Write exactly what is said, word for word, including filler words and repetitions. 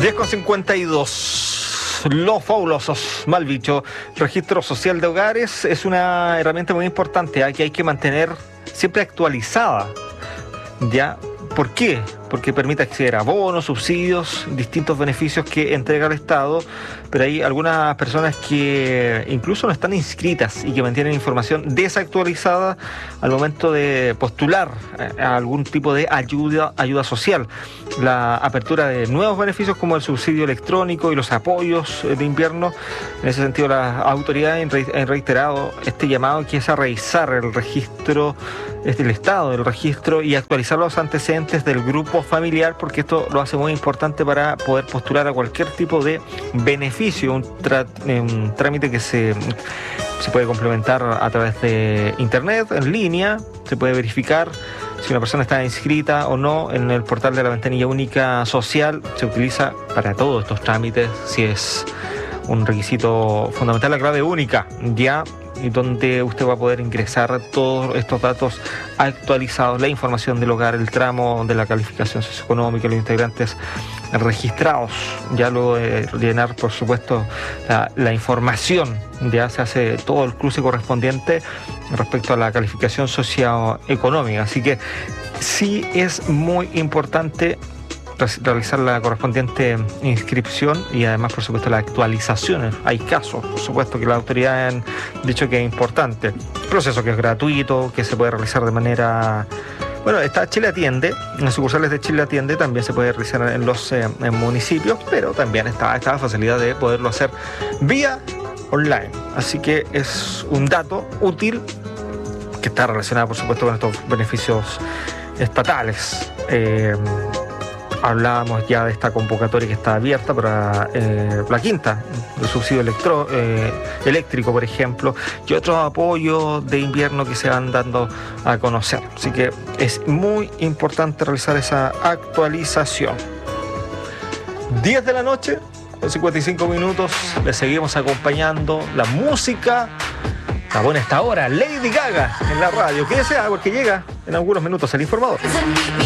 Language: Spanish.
diez con cincuenta y dos. Los fabulosos Malvicho. Registro social de hogares es una herramienta muy importante, ¿eh? que hay que mantener siempre actualizada. ¿Ya? ¿Por qué? Porque permite acceder a bonos, subsidios, distintos beneficios que entrega el Estado, pero hay algunas personas que incluso no están inscritas y que mantienen información desactualizada al momento de postular a algún tipo de ayuda, ayuda social. La apertura de nuevos beneficios como el subsidio electrónico y los apoyos de invierno. En ese sentido, las autoridades han reiterado este llamado, que es a revisar el registro, el estado del registro y actualizar los antecedentes del grupo familiar, porque esto lo hace muy importante para poder postular a cualquier tipo de beneficio, un, tra- un trámite que se, se puede complementar a través de internet, en línea, se puede verificar si una persona está inscrita o no en el portal de la ventanilla única social. Se utiliza para todos estos trámites, si es un requisito fundamental, la clave única, ya, y donde usted va a poder ingresar todos estos datos actualizados, la información del hogar, el tramo de la calificación socioeconómica, los integrantes registrados. Ya luego de llenar, por supuesto, la, la información, ya se hace todo el cruce correspondiente respecto a la calificación socioeconómica. Así que sí es muy importante realizar la correspondiente inscripción y además, por supuesto, las actualizaciones. Hay casos, por supuesto, que las autoridades han dicho que es importante. Proceso que es gratuito, que se puede realizar de manera... Bueno, está Chile Atiende, en las sucursales de Chile Atiende también se puede realizar en los eh, en municipios, pero también está esta facilidad de poderlo hacer vía online. Así que es un dato útil que está relacionado, por supuesto, con estos beneficios estatales. Eh, Hablábamos ya de esta convocatoria que está abierta para eh, la quinta, el subsidio electro, eh, eléctrico, por ejemplo, y otros apoyos de invierno que se van dando a conocer. Así que es muy importante realizar esa actualización. diez de la noche, con cincuenta y cinco minutos, le seguimos acompañando la música. Está buena esta hora, Lady Gaga en la radio. Quédese, porque llega en algunos minutos el informador.